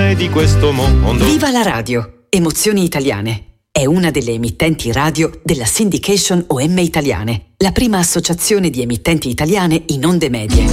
emozione di questo mondo. Viva la radio! Emozioni Italiane. È una delle emittenti radio della Syndication OM Italiane, la prima associazione di emittenti italiane in onde medie.